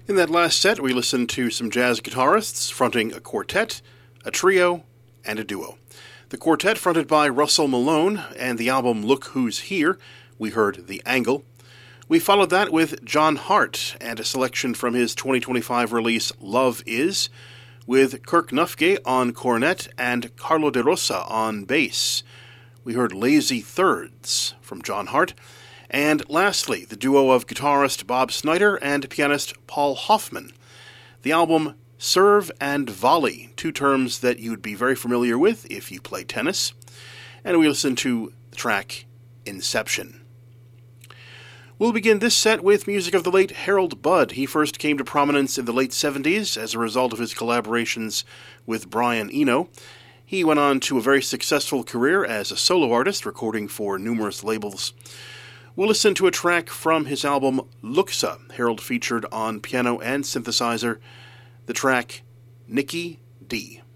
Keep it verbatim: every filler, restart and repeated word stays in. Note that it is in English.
In that last set, we listened to some jazz guitarists fronting a quartet, a trio, and a duo. The quartet, fronted by Russell Malone, and the album Look Who's Here, we heard The Angle. We followed that with John Hart, and a selection from his twenty twenty-five release Love Is, with Kirk Nufke on cornet and Carlo De Rosa on bass. We heard Lazy Thirds from John Hart. And lastly, the duo of guitarist Bob Snyder and pianist Paul Hoffman. The album Serve and Volley, two terms that you'd be very familiar with if you play tennis. And we listened to the track Inception. We'll begin this set with music of the late Harold Budd. He first came to prominence in the late seventies as a result of his collaborations with Brian Eno. He went on to a very successful career as a solo artist, recording for numerous labels. We'll listen to a track from his album Luxa, Harold featured on piano and synthesizer, the track Nikki D.